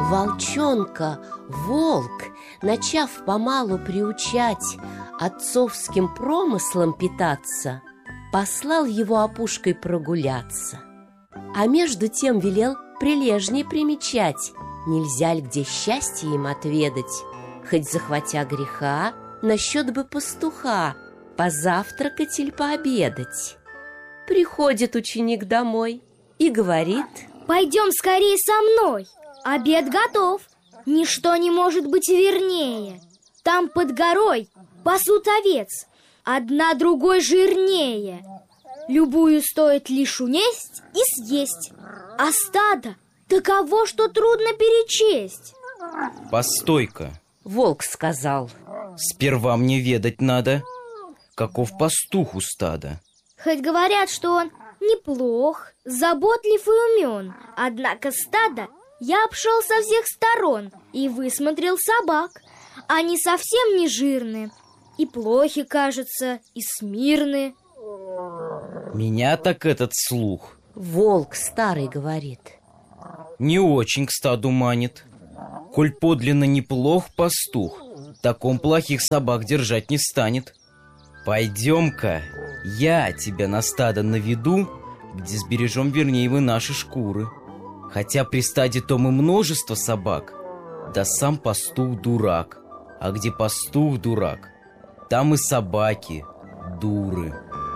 Волчонка волк, начав помалу приучать отцовским промыслом питаться, послал его опушкой прогуляться. А между тем велел прилежней примечать, нельзя ли где счастье им отведать, хоть захватя греха, насчет бы пастуха позавтракать или пообедать. Приходит ученик домой и говорит: «Пойдем скорее со мной, обед готов, ничто не может быть вернее. Там под горой пасут овец, одна другой жирнее. Любую стоит лишь унесть и съесть, а стадо таково, что трудно перечесть». «Постой-ка», — волк сказал, — «сперва мне ведать надо, каков пастух у стада». Хоть говорят, что он неплох, заботлив и умен, однако стадо я обшел со всех сторон и высмотрел собак. Они совсем не жирны, и плохи, кажется, и смирны. Меня так этот слух, волк старый говорит, не очень к стаду манит. Коль подлинно неплох пастух, так он плохих собак держать не станет. Пойдем-ка, я тебя на стадо наведу, где сбережем вернее вы наши шкуры. Хотя при стаде том и множество собак, да сам пастух дурак. А где пастух дурак, там и собаки дуры.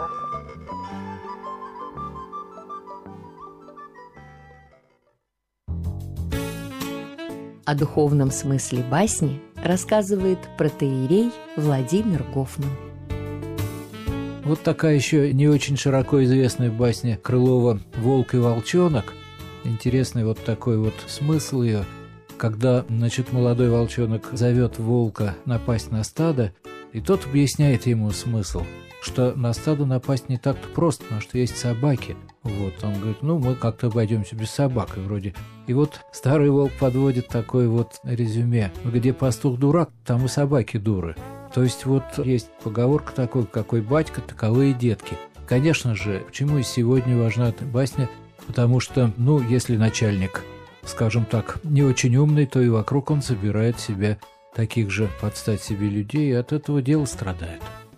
О духовном смысле басни рассказывает протоиерей Владимир Гофман. Вот такая еще не очень широко известная басня Крылова «Волк и волчонок». Интересный вот такой вот смысл ее. Когда, молодой волчонок зовет волка напасть на стадо, и тот объясняет ему смысл, что на стадо напасть не так-то просто, потому что есть собаки. Вот, он говорит, мы как-то обойдемся без собак, и вроде. И вот старый волк подводит такое вот резюме. Где пастух дурак, там и собаки дуры. То есть вот есть поговорка такой, какой батька, таковы и детки. Конечно же, почему и сегодня важна эта басня, потому что, если начальник, скажем так, не очень умный, то и вокруг он собирает себе таких же под стать себе людей, и от этого дело страдает.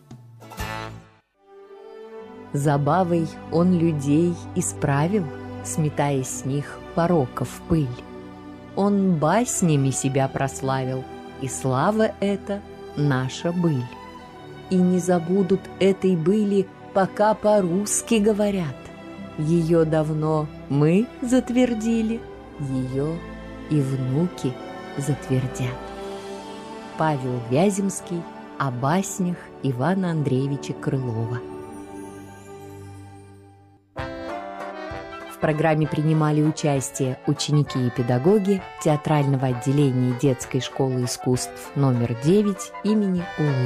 Забавой он людей исправил, сметая с них пороков пыль. Он баснями себя прославил, и слава эта наша быль. И не забудут этой были, пока по-русски говорят. Ее давно мы затвердили, ее и внуки затвердят. Павел Вяземский о баснях Ивана Андреевича Крылова. В программе принимали участие ученики и педагоги театрального отделения детской школы искусств номер 9 имени Улы.